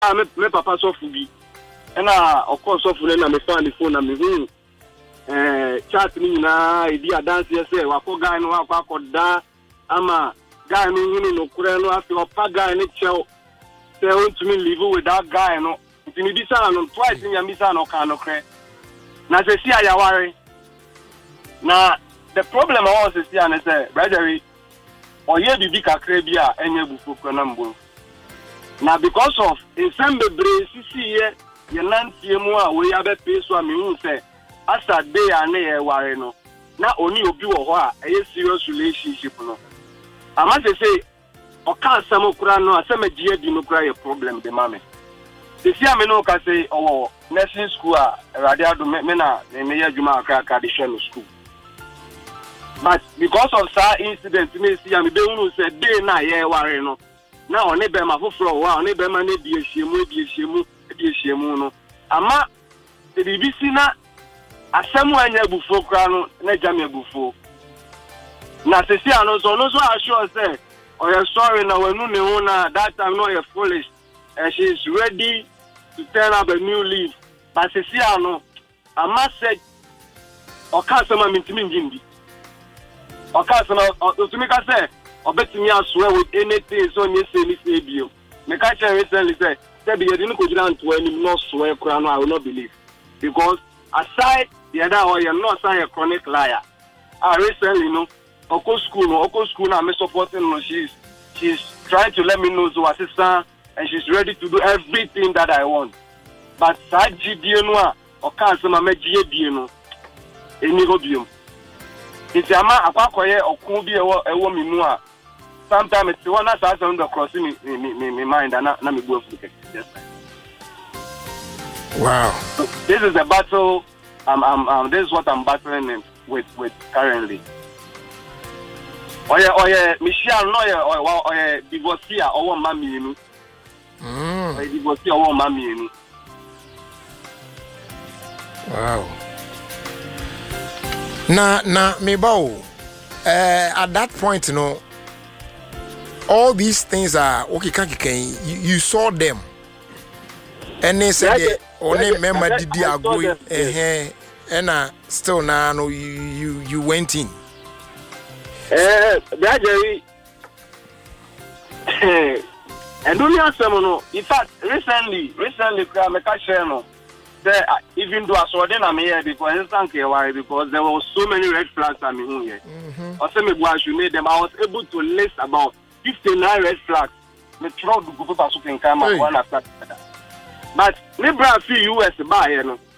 me papa so fubi. And of course so fubi na me find the phone na me chat ni na idea dance say wako guy no akwakoda ama guy no kure no afi opa guy ne cheo say want to me live with that guy no ntimi bisa no twice nya bisa no kan no kre na say see ayaware na the problem I was see and say brother oye bibi kakra bi a enye bufu kro na mbo na because of in some bebre sisi ye nantie mu a we ya be pay so me hu say asa day ane ye ware no na oni obi wo ho a eye serious relationship no ama say o kan sam kura no asema gie di no kura ye problem de mame sisi ame no ka say owo nursing school a radio do me na me ye adwuma aka ka de share school but because of that incident me see ame be unu say day na ye ware no na oni be ma foforo wa oni be ma na di ehiemu no ama the BBC na asemu anya bufo kra no na jam bufo na sesi ano so assure say oh sorry na wenu ne ho na that time no you foolish and she is ready to turn up a new leaf but sesi ano ama said okasema mintimi njimbi okasema otumika say obetimi aswe with anything so ni say bio me ka chere recently say be you didn't go down to any no swear kra no I will not believe because aside the other or you're not a chronic liar. I recently Oko school now me supporting no she's trying to let me know so assistant and she's ready to do everything that I want. But that GDN no o kan se ma GDN no eni go biom. It's ama akwakoye okun bi ewo mi mu a sometimes it's one that has on the cross me mind and na me go for yes. Wow. So this is a battle this is what I'm battling with currently. Oye Michelle no oye divorcee owo mami enu. Oye divorcee owo mami enu. Wow. Na me bow at that point all these things are okay you saw them and they said only member did you go and still now no you went in Jerry and don't you no in fact recently me ka share no there even though I saw them I'm here because because there were so many red flags I'm here also me them I was able to list about 59 red flags me throw the group of so can come one after but me bra fi US buy no